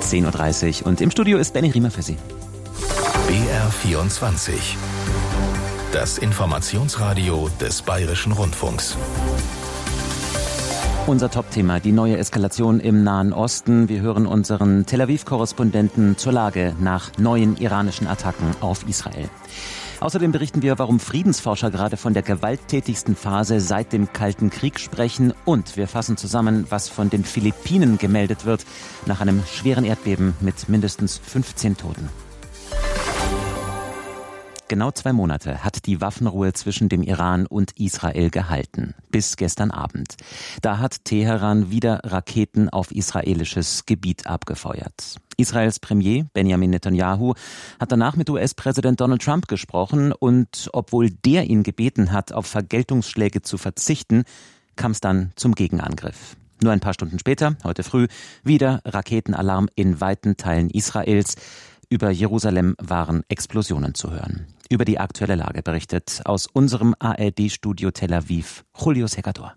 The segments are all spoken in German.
10.30 Uhr und im Studio ist Benny Riemer für Sie. BR24. Das Informationsradio des Bayerischen Rundfunks. Unser Top-Thema, die neue Eskalation im Nahen Osten. Wir hören unseren Tel Aviv-Korrespondenten zur Lage nach neuen iranischen Attacken auf Israel. Außerdem berichten wir, warum Friedensforscher gerade von der gewalttätigsten Phase seit dem Kalten Krieg sprechen. Und wir fassen zusammen, was von den Philippinen gemeldet wird nach einem schweren Erdbeben mit mindestens 15 Toten. Genau 2 Monate hat die Waffenruhe zwischen dem Iran und Israel gehalten. Bis gestern Abend. Da hat Teheran wieder Raketen auf israelisches Gebiet abgefeuert. Israels Premier Benjamin Netanyahu hat danach mit US-Präsident Donald Trump gesprochen und obwohl der ihn gebeten hat, auf Vergeltungsschläge zu verzichten, kam es dann zum Gegenangriff. Nur ein paar Stunden später, heute früh, wieder Raketenalarm in weiten Teilen Israels. Über Jerusalem waren Explosionen zu hören. Über die aktuelle Lage berichtet aus unserem ARD-Studio Tel Aviv Julio Segador.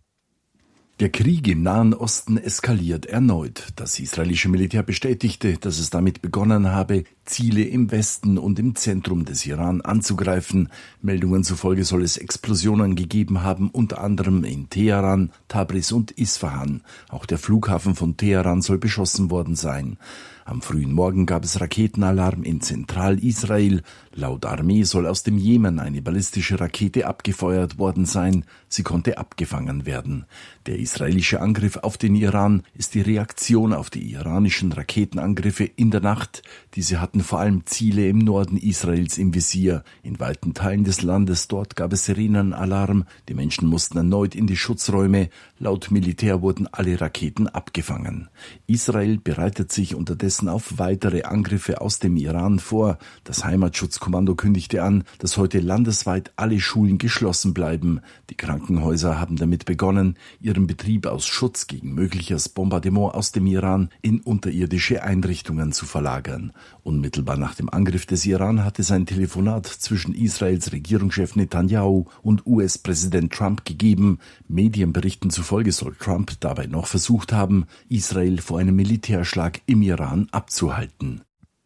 Der Krieg im Nahen Osten eskaliert erneut. Das israelische Militär bestätigte, dass es damit begonnen habe, Ziele im Westen und im Zentrum des Iran anzugreifen. Meldungen zufolge soll es Explosionen gegeben haben, unter anderem in Teheran, Tabriz und Isfahan. Auch der Flughafen von Teheran soll beschossen worden sein. Am frühen Morgen gab es Raketenalarm in Zentralisrael. Laut Armee soll aus dem Jemen eine ballistische Rakete abgefeuert worden sein. Sie konnte abgefangen werden. Der israelische Angriff auf den Iran ist die Reaktion auf die iranischen Raketenangriffe in der Nacht. Diese hatten vor allem Ziele im Norden Israels im Visier. In weiten Teilen des Landes dort gab es Sirenenalarm. Die Menschen mussten erneut in die Schutzräume. Laut Militär wurden alle Raketen abgefangen. Israel bereitet sich unterdessen auf weitere Angriffe aus dem Iran vor. Das Heimatschutzkommando kündigte an, dass heute landesweit alle Schulen geschlossen bleiben. Die Krankenhäuser haben damit begonnen, ihren Betrieb aus Schutz gegen mögliches Bombardement aus dem Iran in unterirdische Einrichtungen zu verlagern. Unmittelbar nach dem Angriff des Iran hat es ein Telefonat zwischen Israels Regierungschef Netanyahu und US-Präsident Trump gegeben. Medienberichten zufolge soll Trump dabei noch versucht haben, Israel vor einem Militärschlag im Iran abzuhalten.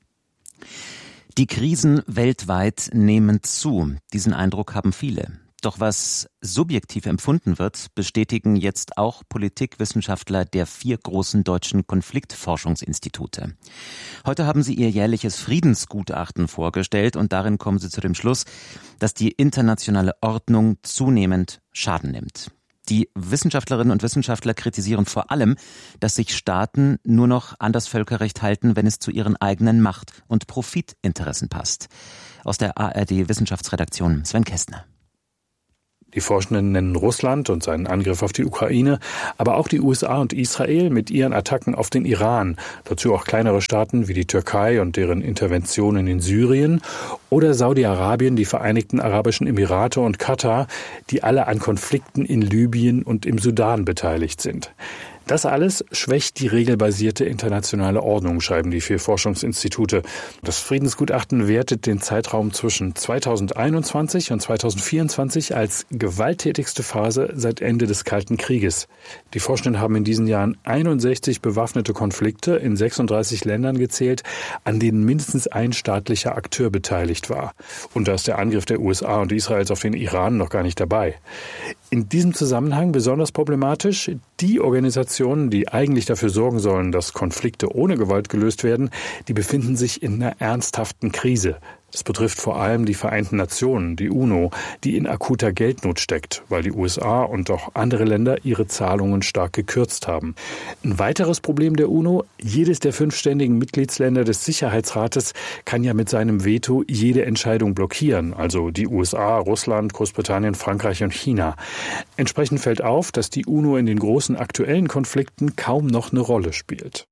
Die Krisen weltweit nehmen zu. Diesen Eindruck haben viele. Doch was subjektiv empfunden wird, bestätigen jetzt auch Politikwissenschaftler der 4 großen deutschen Konfliktforschungsinstitute. Heute haben sie ihr jährliches Friedensgutachten vorgestellt und darin kommen sie zu dem Schluss, dass die internationale Ordnung zunehmend Schaden nimmt. Die Wissenschaftlerinnen und Wissenschaftler kritisieren vor allem, dass sich Staaten nur noch an das Völkerrecht halten, wenn es zu ihren eigenen Macht- und Profitinteressen passt. Aus der ARD-Wissenschaftsredaktion Sven Kästner. Die Forschenden nennen Russland und seinen Angriff auf die Ukraine, aber auch die USA und Israel mit ihren Attacken auf den Iran, dazu auch kleinere Staaten wie die Türkei und deren Interventionen in Syrien oder Saudi-Arabien, die Vereinigten Arabischen Emirate und Katar, die alle an Konflikten in Libyen und im Sudan beteiligt sind. Das alles schwächt die regelbasierte internationale Ordnung, schreiben die 4 Forschungsinstitute. Das Friedensgutachten wertet den Zeitraum zwischen 2021 und 2024 als gewalttätigste Phase seit Ende des Kalten Krieges. Die Forschenden haben in diesen Jahren 61 bewaffnete Konflikte in 36 Ländern gezählt, an denen mindestens ein staatlicher Akteur beteiligt war. Und da ist der Angriff der USA und Israels auf den Iran noch gar nicht dabei. In diesem Zusammenhang besonders problematisch, die Organisationen, die eigentlich dafür sorgen sollen, dass Konflikte ohne Gewalt gelöst werden, die befinden sich in einer ernsthaften Krise. Das betrifft vor allem die Vereinten Nationen, die UNO, die in akuter Geldnot steckt, weil die USA und auch andere Länder ihre Zahlungen stark gekürzt haben. Ein weiteres Problem der UNO: jedes der 5 ständigen Mitgliedsländer des Sicherheitsrates kann ja mit seinem Veto jede Entscheidung blockieren, also die USA, Russland, Großbritannien, Frankreich und China. Entsprechend fällt auf, dass die UNO in den großen aktuellen Konflikten kaum noch eine Rolle spielt.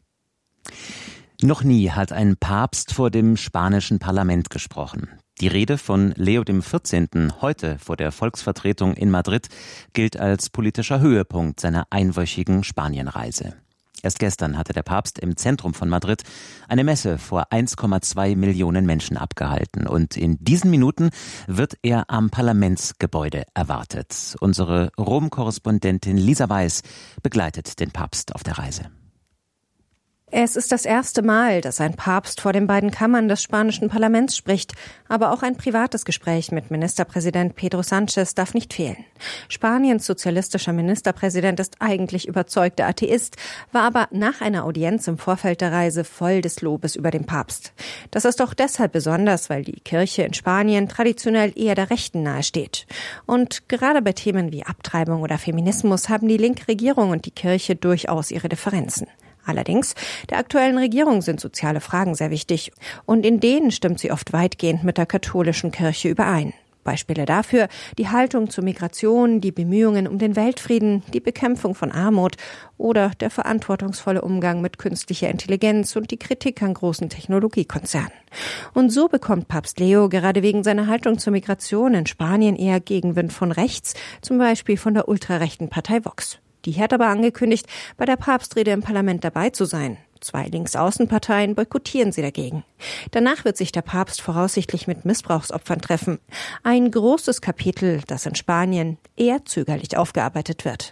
Noch nie hat ein Papst vor dem spanischen Parlament gesprochen. Die Rede von Leo XIV. Heute vor der Volksvertretung in Madrid gilt als politischer Höhepunkt seiner einwöchigen Spanienreise. Erst gestern hatte der Papst im Zentrum von Madrid eine Messe vor 1,2 Millionen Menschen abgehalten. Und in diesen Minuten wird er am Parlamentsgebäude erwartet. Unsere Rom-Korrespondentin Lisa Weiß begleitet den Papst auf der Reise. Es ist das erste Mal, dass ein Papst vor den beiden Kammern des spanischen Parlaments spricht. Aber auch ein privates Gespräch mit Ministerpräsident Pedro Sánchez darf nicht fehlen. Spaniens sozialistischer Ministerpräsident ist eigentlich überzeugter Atheist, war aber nach einer Audienz im Vorfeld der Reise voll des Lobes über den Papst. Das ist auch deshalb besonders, weil die Kirche in Spanien traditionell eher der Rechten nahesteht. Und gerade bei Themen wie Abtreibung oder Feminismus haben die linke Regierung und die Kirche durchaus ihre Differenzen. Allerdings, der aktuellen Regierung sind soziale Fragen sehr wichtig und in denen stimmt sie oft weitgehend mit der katholischen Kirche überein. Beispiele dafür die Haltung zur Migration, die Bemühungen um den Weltfrieden, die Bekämpfung von Armut oder der verantwortungsvolle Umgang mit künstlicher Intelligenz und die Kritik an großen Technologiekonzernen. Und so bekommt Papst Leo gerade wegen seiner Haltung zur Migration in Spanien eher Gegenwind von rechts, zum Beispiel von der ultrarechten Partei Vox. Die hat aber angekündigt, bei der Papstrede im Parlament dabei zu sein. 2 Linksaußenparteien boykottieren sie dagegen. Danach wird sich der Papst voraussichtlich mit Missbrauchsopfern treffen. Ein großes Kapitel, das in Spanien eher zögerlich aufgearbeitet wird.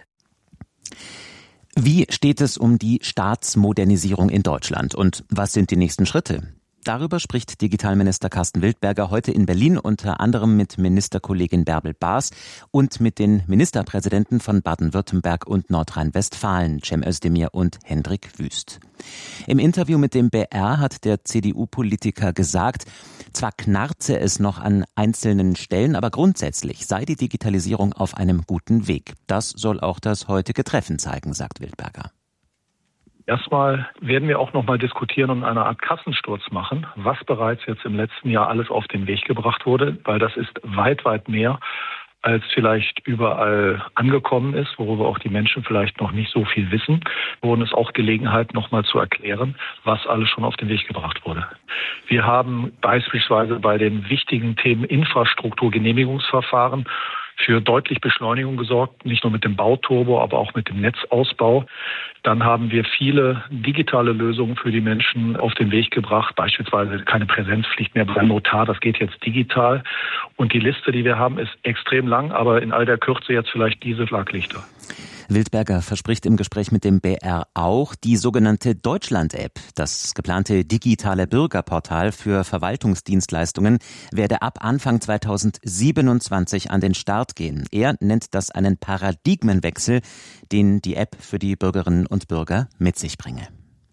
Wie steht es um die Staatsmodernisierung in Deutschland und was sind die nächsten Schritte? Darüber spricht Digitalminister Carsten Wildberger heute in Berlin unter anderem mit Ministerkollegin Bärbel Baas und mit den Ministerpräsidenten von Baden-Württemberg und Nordrhein-Westfalen, Cem Özdemir und Hendrik Wüst. Im Interview mit dem BR hat der CDU-Politiker gesagt, zwar knarze es noch an einzelnen Stellen, aber grundsätzlich sei die Digitalisierung auf einem guten Weg. Das soll auch das heutige Treffen zeigen, sagt Wildberger. Erstmal werden wir auch noch mal diskutieren und eine Art Kassensturz machen, was bereits jetzt im letzten Jahr alles auf den Weg gebracht wurde, weil das ist weit, weit mehr, als vielleicht überall angekommen ist, worüber auch die Menschen vielleicht noch nicht so viel wissen. Und es auch Gelegenheit, noch mal zu erklären, was alles schon auf den Weg gebracht wurde. Wir haben beispielsweise bei den wichtigen Themen Infrastruktur, Genehmigungsverfahren für deutlich Beschleunigung gesorgt, nicht nur mit dem Bauturbo, aber auch mit dem Netzausbau. Dann haben wir viele digitale Lösungen für die Menschen auf den Weg gebracht, beispielsweise keine Präsenzpflicht mehr beim Notar, das geht jetzt digital. Und die Liste, die wir haben, ist extrem lang, aber in all der Kürze jetzt vielleicht diese Schlaglichter. Wildberger verspricht im Gespräch mit dem BR auch, die sogenannte Deutschland-App, das geplante digitale Bürgerportal für Verwaltungsdienstleistungen, werde ab Anfang 2027 an den Start gehen. Er nennt das einen Paradigmenwechsel, den die App für die Bürgerinnen und Bürger mit sich bringe.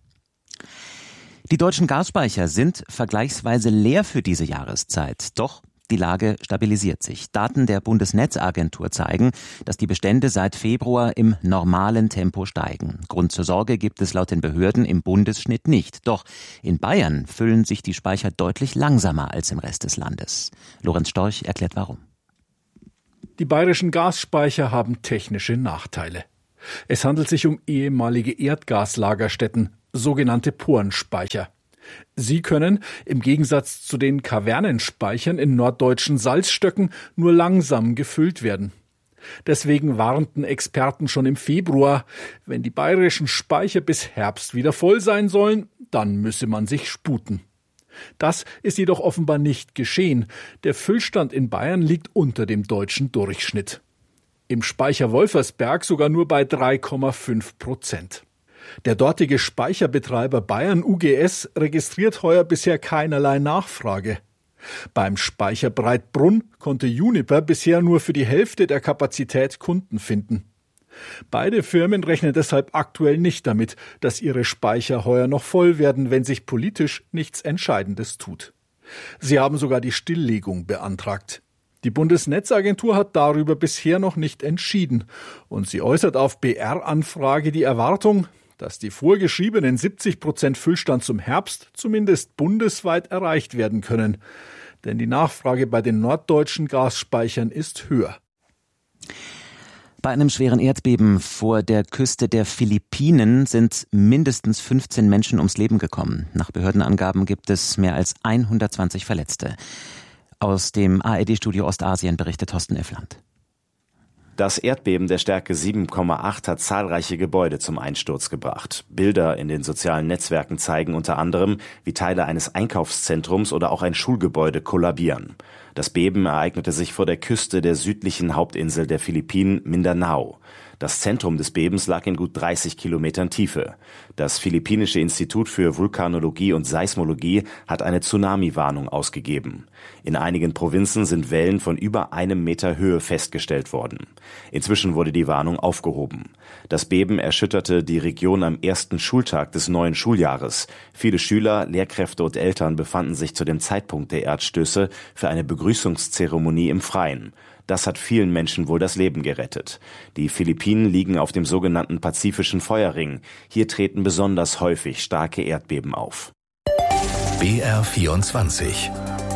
Die deutschen Gasspeicher sind vergleichsweise leer für diese Jahreszeit. Doch die Lage stabilisiert sich. Daten der Bundesnetzagentur zeigen, dass die Bestände seit Februar im normalen Tempo steigen. Grund zur Sorge gibt es laut den Behörden im Bundesschnitt nicht. Doch in Bayern füllen sich die Speicher deutlich langsamer als im Rest des Landes. Lorenz Storch erklärt warum. Die bayerischen Gasspeicher haben technische Nachteile. Es handelt sich um ehemalige Erdgaslagerstätten, sogenannte Porenspeicher. Sie können, im Gegensatz zu den Kavernenspeichern in norddeutschen Salzstöcken, nur langsam gefüllt werden. Deswegen warnten Experten schon im Februar, wenn die bayerischen Speicher bis Herbst wieder voll sein sollen, dann müsse man sich sputen. Das ist jedoch offenbar nicht geschehen. Der Füllstand in Bayern liegt unter dem deutschen Durchschnitt. Im Speicher Wolfersberg sogar nur bei 3,5%. Der dortige Speicherbetreiber Bayern UGS registriert heuer bisher keinerlei Nachfrage. Beim Speicher Breitbrunn konnte Uniper bisher nur für die Hälfte der Kapazität Kunden finden. Beide Firmen rechnen deshalb aktuell nicht damit, dass ihre Speicher heuer noch voll werden, wenn sich politisch nichts Entscheidendes tut. Sie haben sogar die Stilllegung beantragt. Die Bundesnetzagentur hat darüber bisher noch nicht entschieden und sie äußert auf BR-Anfrage die Erwartung, dass die vorgeschriebenen 70% Füllstand zum Herbst zumindest bundesweit erreicht werden können. Denn die Nachfrage bei den norddeutschen Gasspeichern ist höher. Bei einem schweren Erdbeben vor der Küste der Philippinen sind mindestens 15 Menschen ums Leben gekommen. Nach Behördenangaben gibt es mehr als 120 Verletzte. Aus dem ARD-Studio Ostasien berichtet Thorsten Effland. Das Erdbeben der Stärke 7,8 hat zahlreiche Gebäude zum Einsturz gebracht. Bilder in den sozialen Netzwerken zeigen unter anderem, wie Teile eines Einkaufszentrums oder auch ein Schulgebäude kollabieren. Das Beben ereignete sich vor der Küste der südlichen Hauptinsel der Philippinen, Mindanao. Das Zentrum des Bebens lag in gut 30 Kilometern Tiefe. Das Philippinische Institut für Vulkanologie und Seismologie hat eine Tsunami-Warnung ausgegeben. In einigen Provinzen sind Wellen von über 1 Meter Höhe festgestellt worden. Inzwischen wurde die Warnung aufgehoben. Das Beben erschütterte die Region am ersten Schultag des neuen Schuljahres. Viele Schüler, Lehrkräfte und Eltern befanden sich zu dem Zeitpunkt der Erdstöße für eine Begrüßungszeremonie im Freien. Das hat vielen Menschen wohl das Leben gerettet. Die Philippinen liegen auf dem sogenannten Pazifischen Feuerring. Hier treten besonders häufig starke Erdbeben auf. BR24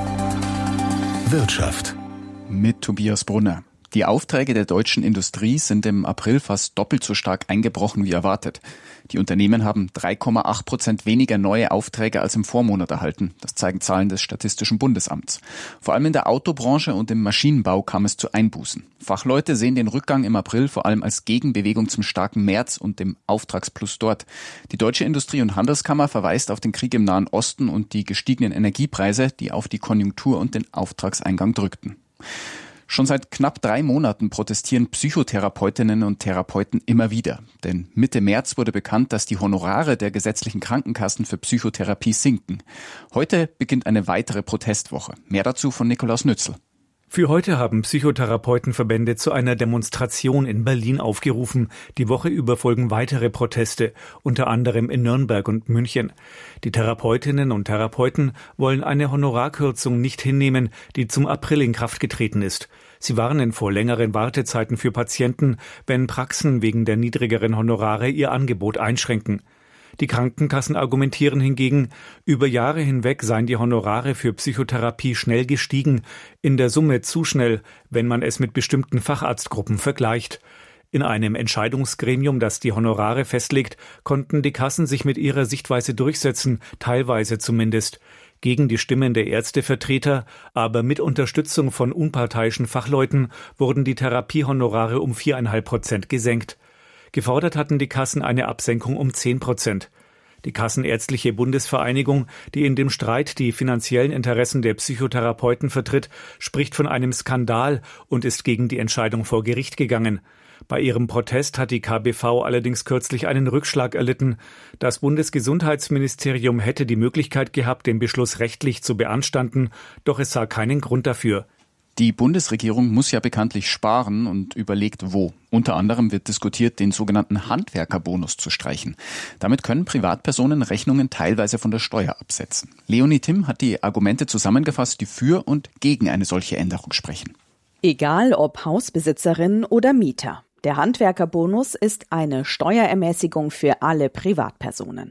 Wirtschaft mit Tobias Brunner. Die Aufträge der deutschen Industrie sind im April fast doppelt so stark eingebrochen wie erwartet. Die Unternehmen haben 3,8% weniger neue Aufträge als im Vormonat erhalten. Das zeigen Zahlen des Statistischen Bundesamts. Vor allem in der Autobranche und im Maschinenbau kam es zu Einbußen. Fachleute sehen den Rückgang im April vor allem als Gegenbewegung zum starken März und dem Auftragsplus dort. Die Deutsche Industrie- und Handelskammer verweist auf den Krieg im Nahen Osten und die gestiegenen Energiepreise, die auf die Konjunktur und den Auftragseingang drückten. Schon seit knapp 3 Monaten protestieren Psychotherapeutinnen und Therapeuten immer wieder. Denn Mitte März wurde bekannt, dass die Honorare der gesetzlichen Krankenkassen für Psychotherapie sinken. Heute beginnt eine weitere Protestwoche. Mehr dazu von Nikolaus Nützel. Für heute haben Psychotherapeutenverbände zu einer Demonstration in Berlin aufgerufen. Die Woche über folgen weitere Proteste, unter anderem in Nürnberg und München. Die Therapeutinnen und Therapeuten wollen eine Honorarkürzung nicht hinnehmen, die zum April in Kraft getreten ist. Sie warnen vor längeren Wartezeiten für Patienten, wenn Praxen wegen der niedrigeren Honorare ihr Angebot einschränken. Die Krankenkassen argumentieren hingegen, über Jahre hinweg seien die Honorare für Psychotherapie schnell gestiegen, in der Summe zu schnell, wenn man es mit bestimmten Facharztgruppen vergleicht. In einem Entscheidungsgremium, das die Honorare festlegt, konnten die Kassen sich mit ihrer Sichtweise durchsetzen, teilweise zumindest. Gegen die Stimmen der Ärztevertreter, aber mit Unterstützung von unparteiischen Fachleuten, wurden die Therapiehonorare um 4,5% gesenkt. Gefordert hatten die Kassen eine Absenkung um 10%. Die Kassenärztliche Bundesvereinigung, die in dem Streit die finanziellen Interessen der Psychotherapeuten vertritt, spricht von einem Skandal und ist gegen die Entscheidung vor Gericht gegangen. Bei ihrem Protest hat die KBV allerdings kürzlich einen Rückschlag erlitten. Das Bundesgesundheitsministerium hätte die Möglichkeit gehabt, den Beschluss rechtlich zu beanstanden, doch es sah keinen Grund dafür. Die Bundesregierung muss ja bekanntlich sparen und überlegt, wo. Unter anderem wird diskutiert, den sogenannten Handwerkerbonus zu streichen. Damit können Privatpersonen Rechnungen teilweise von der Steuer absetzen. Leonie Timm hat die Argumente zusammengefasst, die für und gegen eine solche Änderung sprechen. Egal ob Hausbesitzerin oder Mieter. Der Handwerkerbonus ist eine Steuerermäßigung für alle Privatpersonen.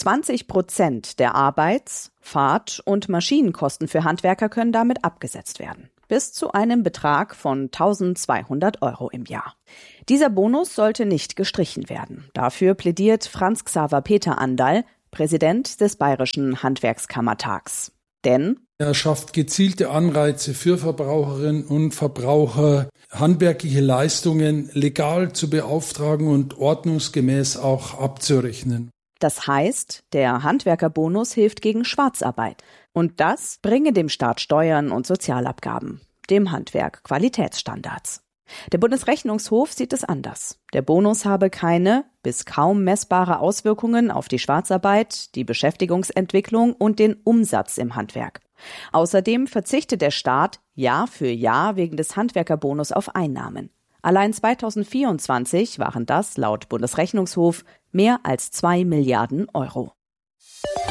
20% der Arbeits-, Fahrt- und Maschinenkosten für Handwerker können damit abgesetzt werden. Bis zu einem Betrag von 1.200 € im Jahr. Dieser Bonus sollte nicht gestrichen werden. Dafür plädiert Franz Xaver Peter Andal, Präsident des Bayerischen Handwerkskammertags. Denn er schafft gezielte Anreize für Verbraucherinnen und Verbraucher, handwerkliche Leistungen legal zu beauftragen und ordnungsgemäß auch abzurechnen. Das heißt, der Handwerkerbonus hilft gegen Schwarzarbeit. Und das bringe dem Staat Steuern und Sozialabgaben, dem Handwerk Qualitätsstandards. Der Bundesrechnungshof sieht es anders. Der Bonus habe keine bis kaum messbare Auswirkungen auf die Schwarzarbeit, die Beschäftigungsentwicklung und den Umsatz im Handwerk. Außerdem verzichtet der Staat Jahr für Jahr wegen des Handwerkerbonus auf Einnahmen. Allein 2024 waren das laut Bundesrechnungshof mehr als 2 Milliarden €.